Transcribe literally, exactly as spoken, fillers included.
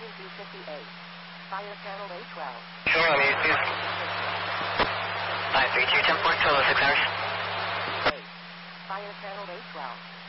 B fifty-eight. Fire channel A twelve. Sure, I'll use this. nine three two, ten point two, six hours. Fire channel A twelve.